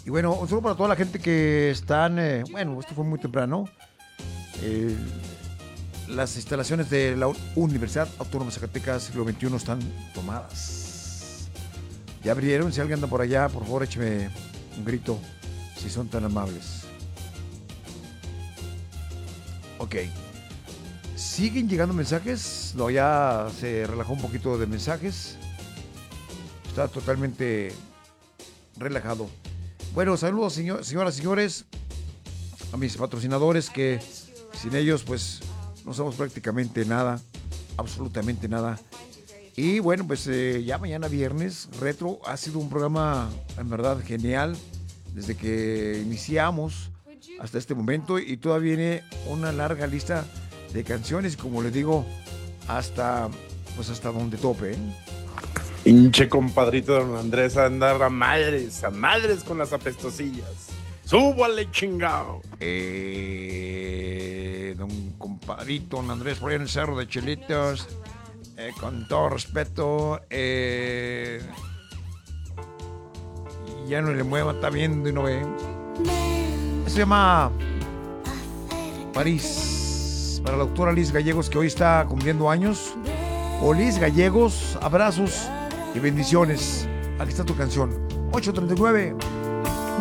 Y bueno, un saludo para toda la gente que están, bueno, esto fue muy temprano. Eh, las instalaciones de la Universidad Autónoma de Zacatecas siglo XXI están tomadas. Ya abrieron, si alguien anda por allá, por favor écheme un grito, si son tan amables. Ok. ¿Siguen llegando mensajes? No, ya se relajó un poquito de mensajes. Está totalmente relajado. Bueno, saludos señoras y señores, a mis patrocinadores que sin ellos pues no somos prácticamente nada, absolutamente nada. Y bueno, pues ya mañana viernes, Retro ha sido un programa en verdad genial desde que iniciamos hasta este momento y todavía viene una larga lista de canciones y como les digo, hasta donde tope, ¿eh? Pinche compadrito don Andrés a andar a madres con las apestosillas. ¡Súbale, chingao! Don compadrito don Andrés, por ahí en el Cerro de Chelitos, con todo respeto, ya no le mueva, está viendo y no ve. Se llama París, para la doctora Liz Gallegos, que hoy está cumpliendo años. O Liz Gallegos, abrazos y bendiciones. Aquí está tu canción, 8:39.